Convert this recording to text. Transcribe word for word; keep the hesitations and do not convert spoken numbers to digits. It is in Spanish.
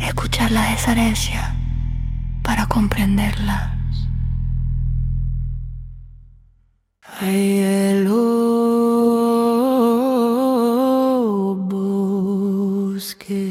escuchar las esencias para comprenderlas. Hay el bosque